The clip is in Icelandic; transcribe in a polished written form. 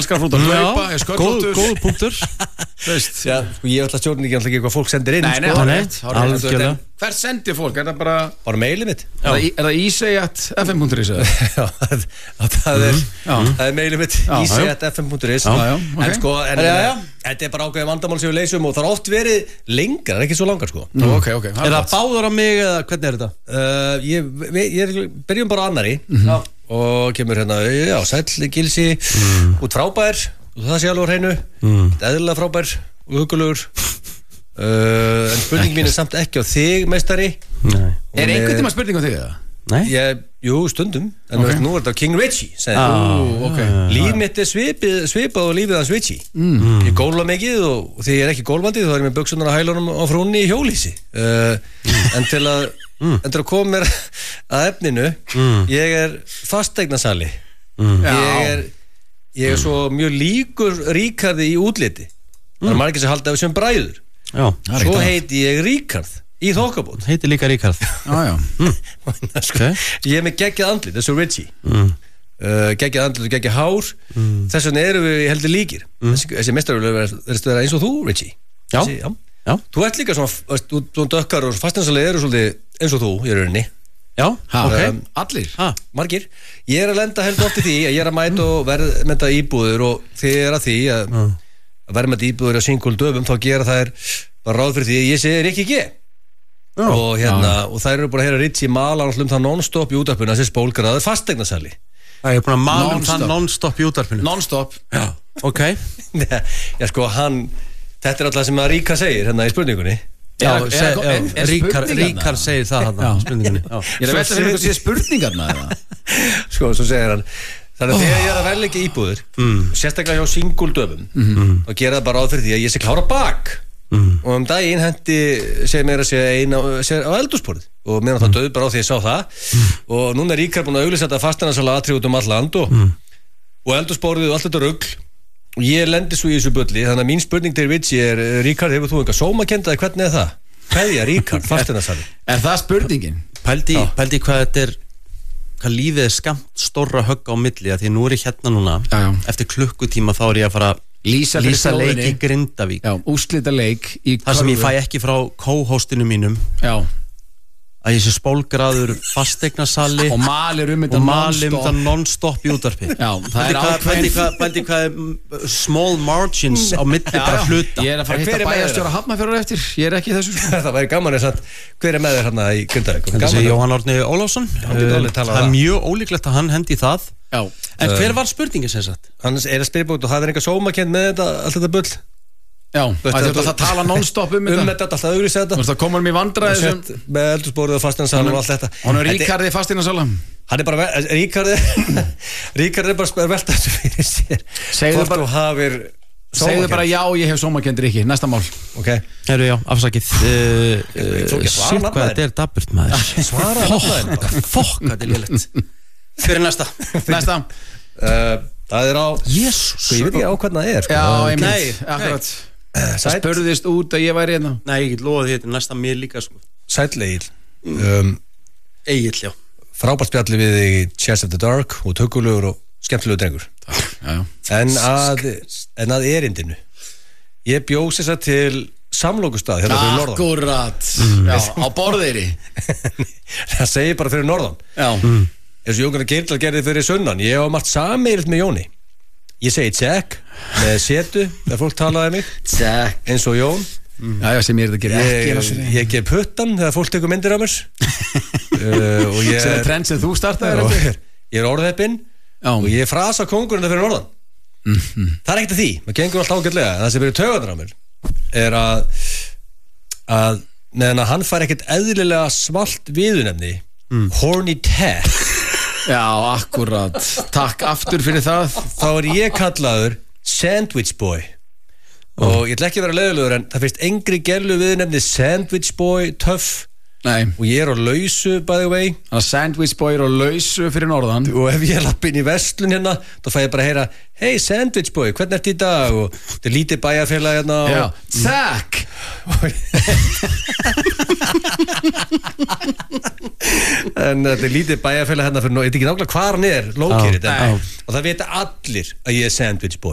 elskar fólk að hlaupa, góð punktur. Veist, já, sko ég ætla stjórningi alltaf ekki hvað fólk sendir inn. Nei, algjörlega. Hvert sendir fólk? Er það bara mailið mitt? Er það isay@fm.is? Já, það er mailið mitt, isay@fm.is. En sko, þetta er bara ákveðið vandamál sem við leysum og það har oft verið lengra, en ekki svo langar sko. Ok. Er það báður á mig eða hvernig er þetta? Byrjum bara á annari og kemur hérna, sæll Gilsi, út frábær og það sé alveg á hreinu, eðlilega frábær og hugulegur, en spurning mín er samt ekki á þig, meistari. Er einhvern tíma spurning á þig eða? Nei? Jú, stundum, en nú er þetta King Richie. Líf mitt er svipað og lífið hans Richie. Ég gólfa mikið og þegar ég er ekki gólfandi þá er ég með buxurnar á hælunum á frúnni í hjólísi. En til að koma mér að efninu, ég er fasteignasali. Ég er svo mjög líkur Ríkarði í útliti. Það er margir sem halda að við sem bræður. Svo heiti ég Ríkarð í þokkabót. Heiti líka Ríkarð. Ég er með geggjað andlit, þessu Richie. Geggjað andlit og geggjað hár. Þess vegna erum við heldur líkir. Þessi meistaröflur verðist vera eins og þú, Richie. Já. Þú ert líka svona, þú dökkar og fasteinsalega eru svolítið eins og þú í rauninni. Já, allir? Margir. Ég er að lenda heldur oft í því að ég er að mæta og verðmeta íbúður og þið er að því að verðmeta íbúður á single döfum, þá gera þær bara ráð fyrir því að ég segir ekki og þær eru bara að heyra Ritchie mala það non-stop í útvarpinu, þessi spólgraður fasteignasali. Það er bara að mala það non-stop í útvarpinu. Non-stop? Já, ok. Já, sko, þetta er alltaf sem að Ríkar segir hérna í spurningunni. Já, Ríkar segir það hérna í spurningunni. Ég er að velta fyrir hvað sé spurningarna eða? Sko, svo segir hann, þannig að þegar ég er að velja ekki íbúður, sérstaklega hjá single döfum, þá gera það bara ráð fyrir því að ég sé klára bak. Og daginn hendi segir mér að segja eina á eldhúsborðið og mér það döð bara á því ég sá það og núna er Ríkar búin að auglýsa þetta fasteinasala atriði út land og eldhúsborðið og allt þetta rugl og ég lendi svo í þessu bulli, þannig að mín spurning til Ritchie er, Ríkar, hefur þú eitthvað sómakend eða hvernig er það? Kveðja Ríkar, fasteinasali. Er það spurningin? Pældi hvað þetta er, hvað lífið er skamt stórra högg á milli, að því nú er ég hérna núna, eftir klukkutíma þá er ég að fara lýsa leik í Grindavík. Já, úrslita leik í það sem ég fæ ekki frá co-hostinu mínum. Já. Að ég sé spólgraður fasteignasali og malir þetta non-stop í útvarpi. Já, það er ákveðin. Bældi hvað er small margins á milli bara hluta. Ég er að fara að hitta bæjarstjóra Hafnarfjarðar eftir. Ég er ekki í þessu. Það væri gaman eins að hver er með þér hérna í Grindavík? Þetta sé Jóhann Árni Ólafsson. Það er mjög ólíklegt að hann hendi það. Já. En hver var spurningin sem sagt? Hann er að spyrja búin og það er einhver sómakend með þetta, allt þetta bull. Já, það tala non-stop þetta alltaf auðvitað þetta. Þú veist að koma um í vandræði með eldhúsborðið og fasteinasala og allt þetta. Hann er Ríkarði fasteinasala. Hann er bara, Ríkarði er bara velta þessu fyrir sér. Segðu bara já, ég hef sómakendir ekki. Næsta mál. Ok. Herru, já, afsakið. Shit, hvað þetta er dabburt maður. Svara nafnaðin. Fokk, hvað þetta er lélegt. Fyrir næsta. Það er á Jésús. Ég veit ekki á hvernig það er. Já, ég mynd. Akkurat. Það spurðist út að ég væri hérna. Nei, ég get loðið þetta næsta mér líka sko. Sæll Egill. Egill, já. Frábært spjalli við í Chess of the Dark og tökulegur og skemmtilegur drengur. En að erindinu. Ég bjóð þess að til samlokustað hérna fyrir norðan. Akkurat. Já, á Borðeyri. Það segir bara fyrir norðan. Já. Eins og Jónar Geirdal gerði fyrir sunnan. Ég hef margt sameigilt með Jóni. Ég segi check með setu þegar fólk talaði mig. Check. Eins og Jón. Já, sem ég er að gera ekki. Ég gef puttan þegar fólk tekur myndir af mér. Sem er trend sem þú startaði eftir. Ég er orðheppinn og ég frasa kóngurinn fyrir norðan. Það er ekkert að því. Maður gengur allt ágætlega. Það sem verið taugarnar á mér er að meðan að hann fær ekkert eðlilega svalt viðurnefni horny tat. Já, akkurat. Takk aftur fyrir það. Þá er ég kallaður sandwich boy. Og ég ætla ekki að vera leiðilegur en það finnst engri gerlu viðurnefni sandwich boy töff. Nei. Og ég er á lausu by the way. Þannig að sandwich boy er á lausu fyrir norðan. Og ef ég lapp inn í verslun hérna þá fæ ég bara að heyra hey sandwich boy, hvernig ertu í dag? Og þetta er lítið bæjarfélag hérna. Já, takk. En þetta er lítið bæjarfélag hérna fyrir ég veit ekki nákvæmlega hvar hann er lókirinn og það vita allir að ég er sandwich boy.